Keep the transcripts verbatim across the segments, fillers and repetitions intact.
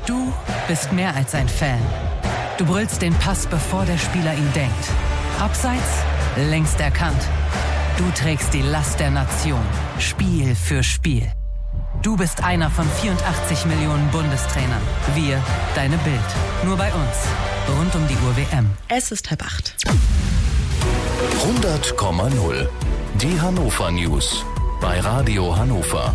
Du bist mehr als ein Fan. Du brüllst den Pass, bevor der Spieler ihn denkt. Abseits, längst erkannt. Du trägst die Last der Nation, Spiel für Spiel. Du bist einer von vierundachtzig Millionen Bundestrainern. Wir, deine Bild. Nur bei uns. Rund um die Uhr W M. Es ist halb acht. hundert Komma null. Die Hannover News. Bei Radio Hannover.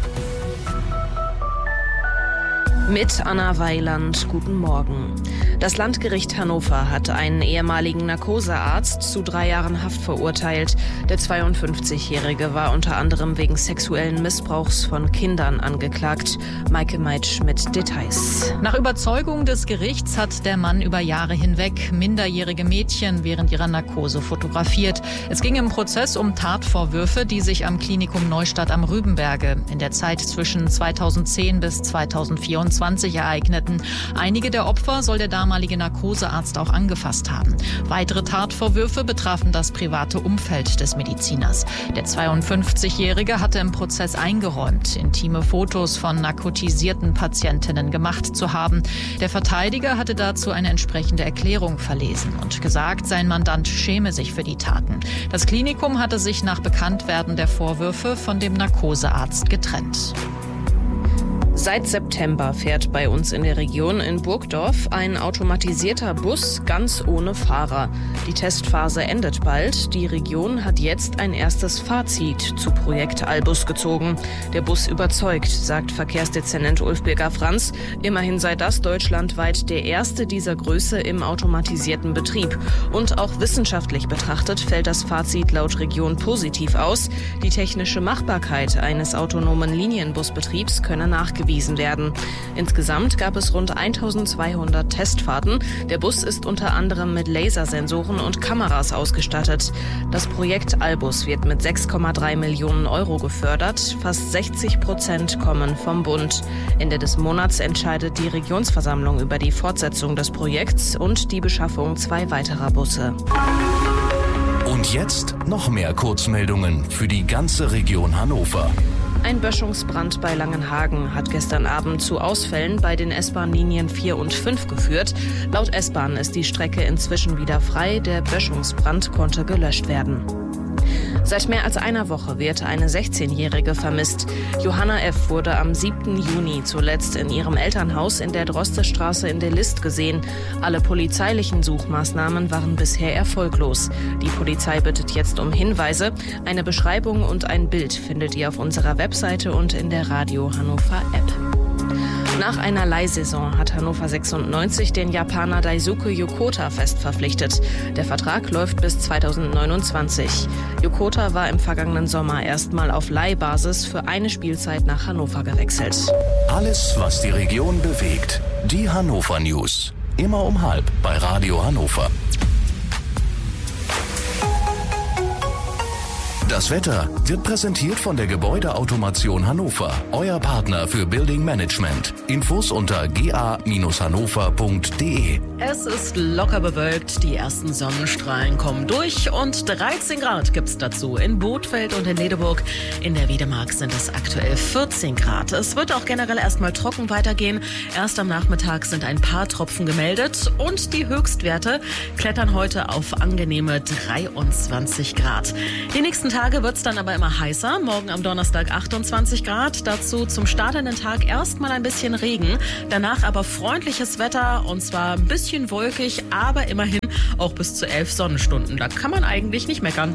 Mit Anna Weiland, guten Morgen. Das Landgericht Hannover hat einen ehemaligen Narkosearzt zu drei Jahren Haft verurteilt. Der zweiundfünfzigjährige war unter anderem wegen sexuellen Missbrauchs von Kindern angeklagt. Maike Meitsch mit Details. Nach Überzeugung des Gerichts hat der Mann über Jahre hinweg minderjährige Mädchen während ihrer Narkose fotografiert. Es ging im Prozess um Tatvorwürfe, die sich am Klinikum Neustadt am Rübenberge in der Zeit zwischen zweitausendzehn bis zweitausendvierundzwanzig ereigneten. Einige der Opfer soll der damalige Narkosearzt auch angefasst haben. Weitere Tatvorwürfe betrafen das private Umfeld des Mediziners. Der zweiundfünfzigjährige hatte im Prozess eingeräumt, intime Fotos von narkotisierten Patientinnen gemacht zu haben. Der Verteidiger hatte dazu eine entsprechende Erklärung verlesen und gesagt, sein Mandant schäme sich für die Taten. Das Klinikum hatte sich nach Bekanntwerden der Vorwürfe von dem Narkosearzt getrennt. Seit September fährt bei uns in der Region in Burgdorf ein automatisierter Bus ganz ohne Fahrer. Die Testphase endet bald. Die Region hat jetzt ein erstes Fazit zu Projekt Albus gezogen. Der Bus überzeugt, sagt Verkehrsdezernent Ulf Birger-Franz. Immerhin sei das deutschlandweit der erste dieser Größe im automatisierten Betrieb. Und auch wissenschaftlich betrachtet fällt das Fazit laut Region positiv aus. Die technische Machbarkeit eines autonomen Linienbusbetriebs könne nachgewiesen werden. Insgesamt gab es rund eintausendzweihundert Testfahrten. Der Bus ist unter anderem mit Lasersensoren und Kameras ausgestattet. Das Projekt Albus wird mit sechs Komma drei Millionen Euro gefördert. Fast sechzig Prozent kommen vom Bund. Ende des Monats entscheidet die Regionsversammlung über die Fortsetzung des Projekts und die Beschaffung zwei weiterer Busse. Und jetzt noch mehr Kurzmeldungen für die ganze Region Hannover. Ein Böschungsbrand bei Langenhagen hat gestern Abend zu Ausfällen bei den S-Bahn-Linien vier und fünf geführt. Laut S-Bahn ist die Strecke inzwischen wieder frei. Der Böschungsbrand konnte gelöscht werden. Seit mehr als einer Woche wird eine sechzehnjährige vermisst. Johanna F. wurde am siebten Juni zuletzt in ihrem Elternhaus in der Drostestraße in der List gesehen. Alle polizeilichen Suchmaßnahmen waren bisher erfolglos. Die Polizei bittet jetzt um Hinweise. Eine Beschreibung und ein Bild findet ihr auf unserer Webseite und in der Radio Hannover App. Nach einer Leihsaison hat Hannover sechsundneunzig den Japaner Daisuke Yokota fest verpflichtet. Der Vertrag läuft bis zweitausendneunundzwanzig. Yokota war im vergangenen Sommer erstmal auf Leihbasis für eine Spielzeit nach Hannover gewechselt. Alles, was die Region bewegt. Die Hannover News. Immer um halb bei Radio Hannover. Das Wetter wird präsentiert von der Gebäudeautomation Hannover, euer Partner für Building Management. Infos unter g a Bindestrich hannover punkt d e. Es ist locker bewölkt, die ersten Sonnenstrahlen kommen durch und dreizehn Grad gibt's dazu in Bothfeld und in Ledeburg. In der Wiedemark sind es aktuell vierzehn Grad. Es wird auch generell erstmal trocken weitergehen. Erst am Nachmittag sind ein paar Tropfen gemeldet und die Höchstwerte klettern heute auf angenehme dreiundzwanzig Grad. Die nächsten Tage wird's dann aber immer heißer. Morgen am Donnerstag achtundzwanzig Grad. Dazu zum startenden Tag erstmal ein bisschen Regen. Danach aber freundliches Wetter und zwar ein bisschen wolkig, aber immerhin auch bis zu elf Sonnenstunden. Da kann man eigentlich nicht meckern.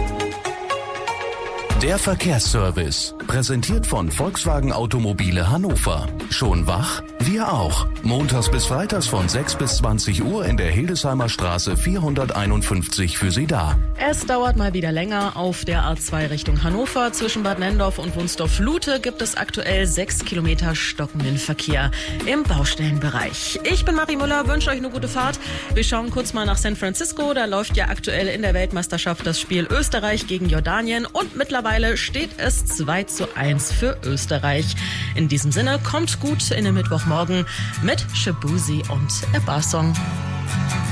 Der Verkehrsservice, präsentiert von Volkswagen Automobile Hannover. Schon wach? Wir auch. Montags bis freitags von sechs bis zwanzig Uhr in der Hildesheimer Straße vierhunderteinundfünfzig für Sie da. Es dauert mal wieder länger. Auf der A zwei Richtung Hannover zwischen Bad Nenndorf und Wunsdorf-Lute gibt es aktuell sechs Kilometer stockenden Verkehr im Baustellenbereich. Ich bin Marie Müller, wünsche euch eine gute Fahrt. Wir schauen kurz mal nach San Francisco. Da läuft ja aktuell in der Weltmeisterschaft das Spiel Österreich gegen Jordanien und mittlerweile steht es zwei zu eins für Österreich. In diesem Sinne, kommt gut in den Mittwochmorgen mit Shabuzi und A Bar Song.